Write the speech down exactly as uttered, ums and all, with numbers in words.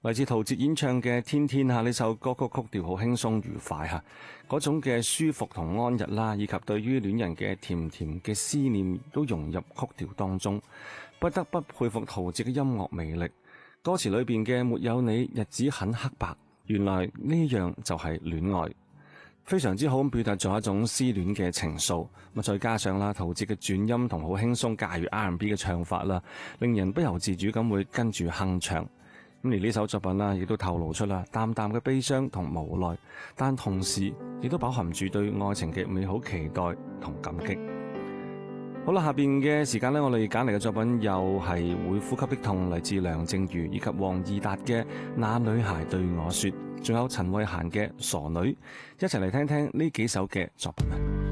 嚟自陶喆演唱嘅《天天》下呢首歌曲曲調好輕鬆愉快嚇，嗰種嘅舒服同安逸啦，以及對於戀人嘅甜甜嘅思念都融入曲調當中，不得不佩服陶喆嘅音樂魅力。歌詞裏邊嘅沒有你日子很黑白，原來呢樣就係戀愛，非常之好咁表達咗一種思戀嘅情愫。咁再加上啦，陶喆嘅轉音同好輕鬆駕馭 R and B 嘅唱法啦，令人不由自主咁會跟住哼唱。咁而呢首作品啦，亦都透露出啦淡淡嘅悲傷同無奈，但同時亦都飽含住對愛情嘅美好期待同感激。好啦，下邊嘅時間呢，我哋揀嚟嘅作品又係會呼吸的痛，嚟自梁靜茹以及黃義達嘅《那女孩對我說》，仲有陳慧嫻嘅《傻女》，一齊嚟聽聽呢幾首嘅作品。